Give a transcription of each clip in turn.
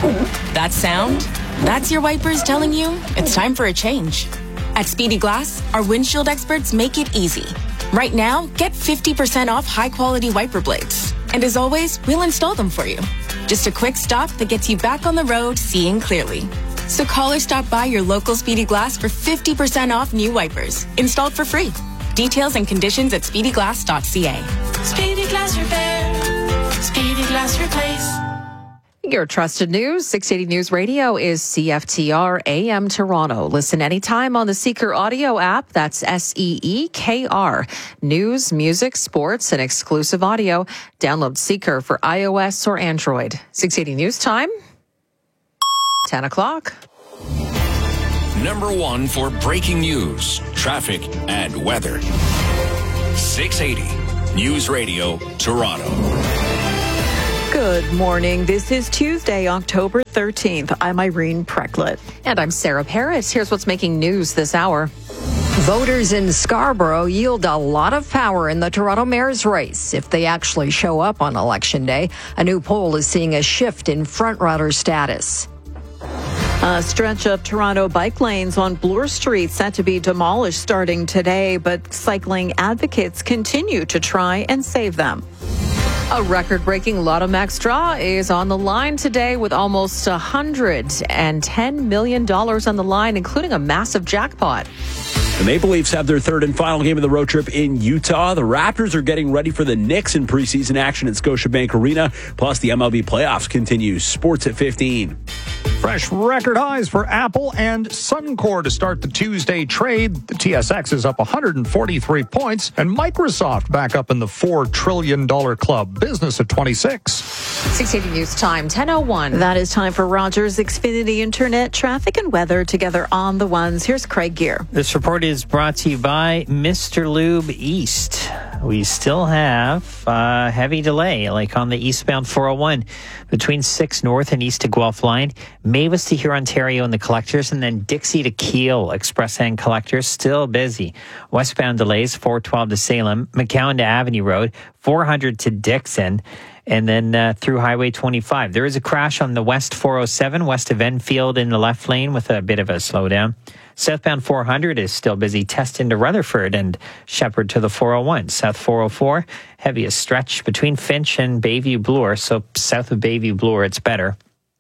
That sound? That's your wipers telling you it's time for a change. At Speedy Glass, our windshield experts make it easy. Right now, get 50% off high-quality wiper blades. And as always, we'll install them for you. Just a quick stop that gets you back on the road seeing clearly. So call or stop by your local Speedy Glass for 50% off new wipers, installed for free. Details and conditions at speedyglass.ca. Speedy Glass Repair. Speedy Glass Replace. Your trusted news, 680 News Radio is CFTR AM Toronto. Listen anytime on the Seeker audio app. That's SEEKR. News, music, sports, and exclusive audio. Download Seeker for iOS or Android. 680 News time, 10 o'clock. Number one for breaking news, traffic, and weather. 680 News Radio, Toronto. Good morning. This is Tuesday, October 13th. I'm Irene Precklett. And I'm Sarah Parrott. Here's what's making news this hour. Voters in Scarborough yield a lot of power in the Toronto mayor's race if they actually show up on Election Day. A new poll is seeing a shift in front-runner status. A stretch of Toronto bike lanes on Bloor Street set to be demolished starting today, but cycling advocates continue to try and save them. A record-breaking Lotto Max draw is on the line today with almost $110 million on the line, including a massive jackpot. The Maple Leafs have their third and final game of the road trip in Utah. The Raptors are getting ready for the Knicks in preseason action at Scotiabank Arena. Plus, the MLB playoffs continue. Sports at 15. Fresh record highs for Apple and Suncor to start the Tuesday trade. The TSX is up 143 points, and Microsoft back up in the $4 trillion club. Business at 26. 680 News Time, 10:01. That is time for Rogers Xfinity Internet traffic and weather together on the ones. Here's Craig Gear. This report is brought to you by Mr. Lube East. We still have heavy delay, like on the eastbound 401 between 6 North and East to Guelph line, Mavis to Huron, Ontario and the collectors, and then Dixie to Kiel, express and collectors, still busy. Westbound delays, 412 to Salem, McCowan to Avenue Road, 400 to Dixon, and then through Highway 25. There is a crash on the West 407, west of Enfield in the left lane with a bit of a slowdown. Southbound 400 is still busy. Test into Rutherford and Shepherd to the 401. South 404, heaviest stretch between Finch and Bayview Bloor. So south of Bayview Bloor, it's better.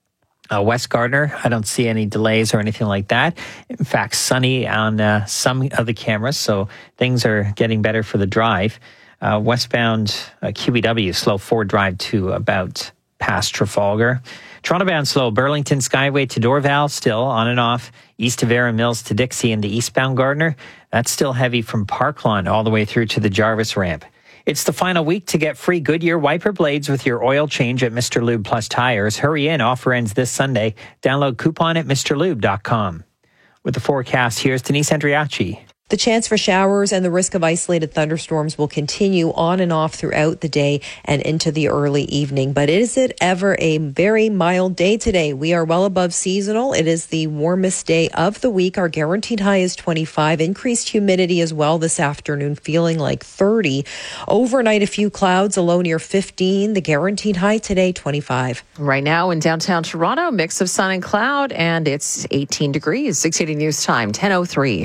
West Gardner, I don't see any delays or anything like that. In fact, sunny on some of the cameras, so things are getting better for the drive. Westbound QEW, slow Ford Drive to about past Trafalgar. Toronto bound slow, Burlington Skyway to Dorval, still on and off. East of Aaron Mills to Dixie and the eastbound Gardner. That's still heavy from Parklawn all the way through to the Jarvis ramp. It's the final week to get free Goodyear wiper blades with your oil change at Mr. Lube Plus Tires. Hurry in, offer ends this Sunday. Download coupon at mrlube.com. With the forecast, here's Denise Andriachi. The chance for showers and the risk of isolated thunderstorms will continue on and off throughout the day and into the early evening. But is it ever a very mild day today? We are well above seasonal. It is the warmest day of the week. Our guaranteed high is 25. Increased humidity as well this afternoon, feeling like 30. Overnight, a few clouds, a low near 15. The guaranteed high today, 25. Right now in downtown Toronto, mix of sun and cloud, and it's 18 degrees. 680 News Time, 10:03.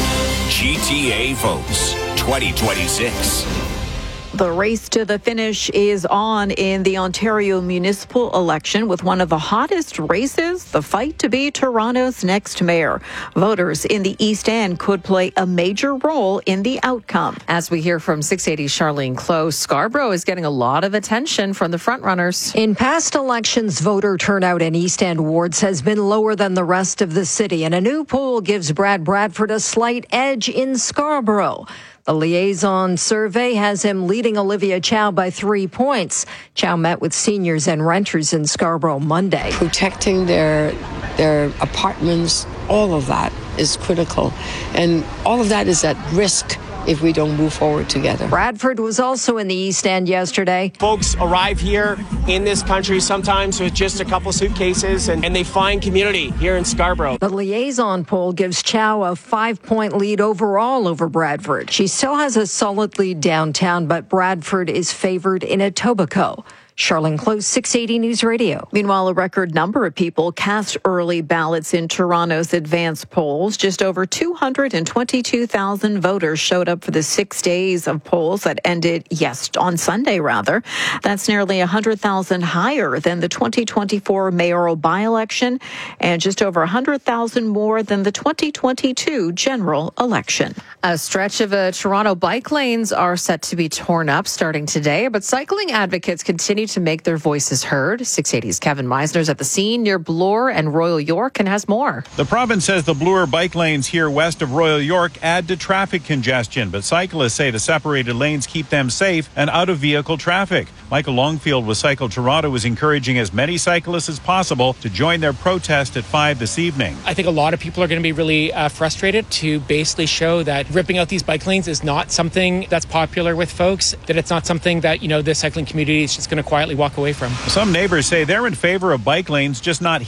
GTA votes 2026. The race to the finish is on in the Ontario municipal election with one of the hottest races, the fight to be Toronto's next mayor. Voters in the East End could play a major role in the outcome. As we hear from 680 Charlene Close, Scarborough is getting a lot of attention from the frontrunners. In past elections, voter turnout in East End wards has been lower than the rest of the city, and a new poll gives Brad Bradford a slight edge in Scarborough. The liaison survey has him leading Olivia Chow by 3 points. Chow met with seniors and renters in Scarborough Monday. Protecting their apartments, all of that is critical. And all of that is at risk if we don't move forward together. Bradford was also in the East End yesterday. Folks arrive here in this country sometimes with just a couple suitcases and they find community here in Scarborough. The liaison poll gives Chow a 5-point lead overall over Bradford. She still has a solid lead downtown, but Bradford is favored in Etobicoke. Charlene Close, 680 News Radio. Meanwhile, a record number of people cast early ballots in Toronto's advanced polls. Just over 222,000 voters showed up for the 6 days of polls that ended on Sunday, rather. That's nearly 100,000 higher than the 2024 mayoral by-election and just over 100,000 more than the 2022 general election. A stretch of Toronto bike lanes are set to be torn up starting today, but cycling advocates continue to make their voices heard. 680's Kevin Meisner's at the scene near Bloor and Royal York and has more. The province says the Bloor bike lanes here west of Royal York add to traffic congestion, but cyclists say the separated lanes keep them safe and out of vehicle traffic. Michael Longfield with Cycle Toronto is encouraging as many cyclists as possible to join their protest at 5 this evening. I think a lot of people are going to be really frustrated to basically show that ripping out these bike lanes is not something that's popular with folks, that it's not something that, the cycling community is just going to quietly walk away from. Some neighbors say they're in favor of bike lanes, just not